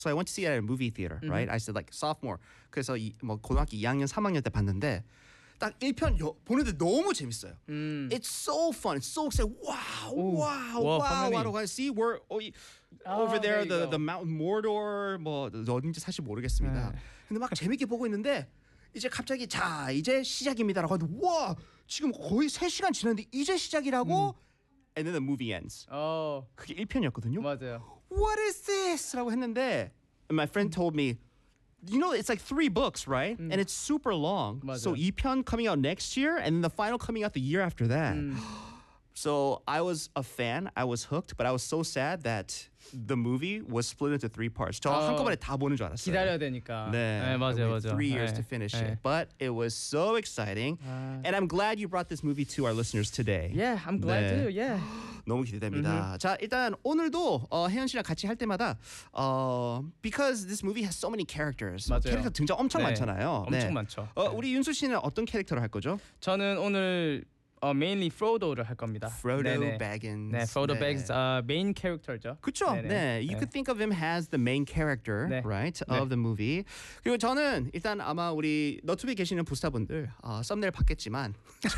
So I went to see it at a movie theater, right? I said like sophomore. 그래서 뭐 고등학교 2학년, 3학년 때 봤는데 딱 1편 보는데 너무 재밌어요. It's so fun. It's so exciting. Wow. I see we're over there the Mountain Mordor 뭐 어딘지 사실 모르겠습니다. 근데 막 재밌게 보고 있는데 이제 갑자기 자 이제 시작입니다라고 하는데 와 지금 거의 3시간 지났는데 이제 시작이라고 and then the movie ends. 그게 1편이었거든요. 맞아요. What is this? 라고 했는데 and my friend told me you know it's like 3 books, right? And it's super long. 맞아요. So 2편 coming out next year and then the final coming out the year after that. So I was a fan. I was hooked, but I was so sad that the movie was split into 3 parts. 저 한꺼번에 다 보는 줄 알았어요. 기다려야 되니까. 네, 맞아요. 3 years to finish it. But it was so exciting. And I'm glad you brought this movie to our listeners today. Yeah, I'm glad 네. too. Yeah. 너무 기대됩니다. 자, 일단 오늘도 혜연 씨랑 같이 할 때마다 because this movie has so many characters. 맞아요. 캐릭터 등장 엄청 많잖아요. 엄청 많죠. 우리 윤수 씨는 어떤 캐릭터를 할 거죠? 저는 오늘 mainly Frodo를 할 겁니다. Frodo Baggins. 네, Frodo Baggins 메인 캐릭터죠. 그렇죠. 네, you could think of him as the main character, right, of the movie. 그리고 저는 일단 아마 우리 너튜브에 계시는 부스타분들 썸네일 봤겠지만.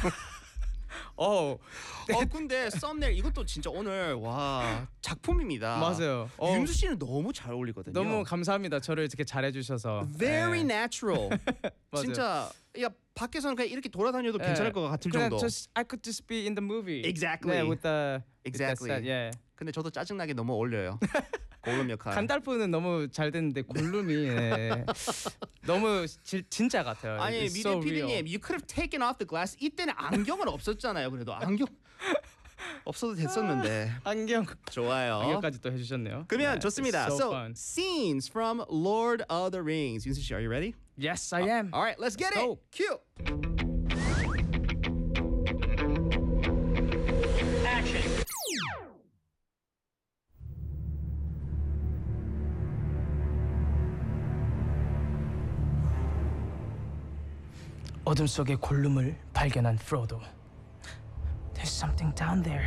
근데 썸네일 이것도 진짜 오늘 와 작품입니다. 맞아요. 윤수 씨는 너무 잘 어울리거든요. 너무 감사합니다. 저를 이렇게 잘해주셔서. Very natural. 진짜 야 밖에서는 그냥 이렇게 돌아다녀도 괜찮을 것 같을 정도. I could just be in the movie. Exactly. Yeah, with the exactly. With that, yeah. 근데 저도 짜증나게 너무 어울려요. 골룸 역할. 간달프는 너무 잘 됐는데 골룸이 너무 진짜 같아요. 아니 It's 미대 so PD님, real. you could have taken off the glass. 이때는 안경은 없었잖아요. 그래도 안경 없어도 됐었는데. 안경. 좋아요. 안경까지 또 해주셨네요. 그러면 좋습니다. So So fun. scenes from Lord of the Rings. 윤수 씨, are you ready? Yes, I am. All right, let's get it. Cue. Action. 어둠 속의 골룸을 발견한 프로도. There's something down there.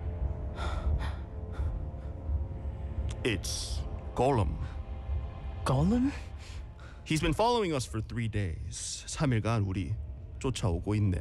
It's Gollum. Gollum? He's been following us for 3 days. 3일간 우리 쫓아오고 있네.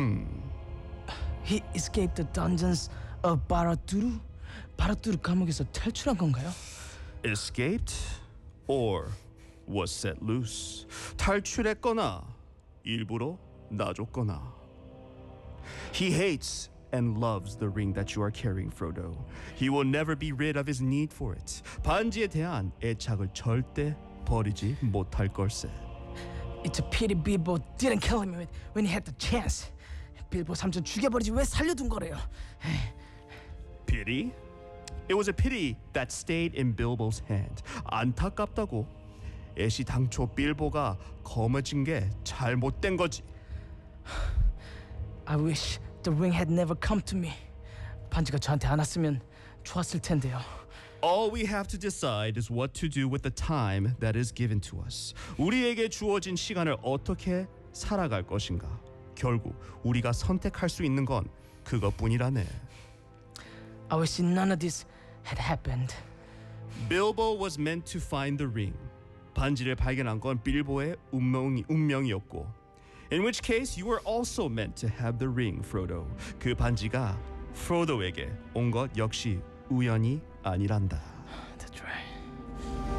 He escaped the dungeons of 바라두르? 바라두르 감옥에서 탈출한 건가요? Escaped or was set loose. 탈출했거나 일부러 놔줬거나. He hates and loves the ring that you are carrying, Frodo. He will never be rid of his need for it. 반지에 대한 애착을 절대 버리지 못할 걸세. It's a pity Bilbo didn't kill him when he had the chance. 빌보 삼촌 죽여버리지 왜 살려둔 거래요? Pity? It was a pity that stayed in Bilbo's hand. 안타깝다고. 애시 당초 빌보가 검어진 게 잘못된 거지. I wish the ring had never come to me. 반지가 저한테 안 왔으면 좋았을 텐데요. All we have to decide is what to do with the time that is given to us. 우리에게 주어진 시간을 어떻게 살아갈 것인가. 결국 우리가 선택할 수 있는 건 그것뿐이라네. I wish none of this had happened. Bilbo was meant to find the ring. 반지를 발견한 건 빌보의 운명이었고. In which case you were also meant to have the ring, Frodo. 그 반지가 프로도에게 온 것 역시 우연이 아니란다.